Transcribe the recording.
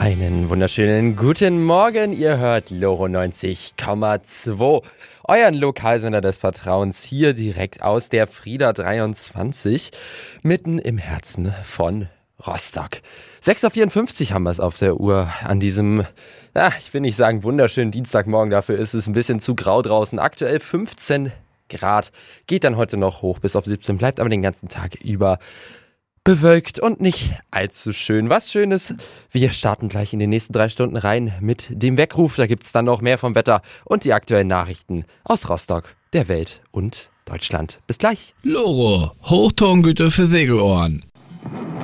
Einen wunderschönen guten Morgen, ihr hört Loro 90,2, euren Lokalsender des Vertrauens hier direkt aus der Frieda 23, mitten im Herzen von Rostock. 6:54 Uhr haben wir es auf der Uhr an diesem, ich will nicht sagen wunderschönen Dienstagmorgen, dafür ist es ein bisschen zu grau draußen. Aktuell 15 Grad, geht dann heute noch hoch bis auf 17, bleibt aber den ganzen Tag über bewölkt und nicht allzu schön. Was Schönes, wir starten gleich in den nächsten 3 Stunden rein mit dem Weckruf. Da gibt's dann noch mehr vom Wetter und die aktuellen Nachrichten aus Rostock, der Welt und Deutschland. Bis gleich. Loro, Hochtongüter für Segelohren.